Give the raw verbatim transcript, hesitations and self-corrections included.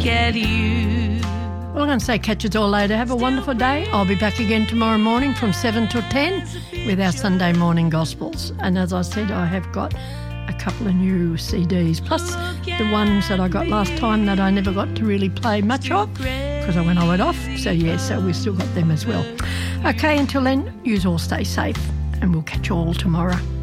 at you. Well, I'm going to say catch us all later. Have a wonderful day. I'll be back again tomorrow morning from seven till ten with our Sunday morning Gospels. And as I said, I have got a couple of new C Ds, plus the ones that I got last time that I never got to really play much of because I when I went off. So, yeah, so we've still got them as well. Okay, until then, yous all stay safe and we'll catch you all tomorrow.